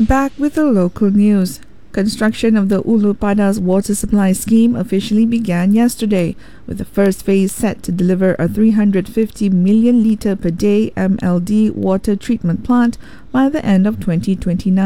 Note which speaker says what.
Speaker 1: Back with the local news. Construction of the Ulu Padas water supply scheme officially began yesterday, with the first phase set to deliver a 350 million litre per day MLD water treatment plant by the end of 2029.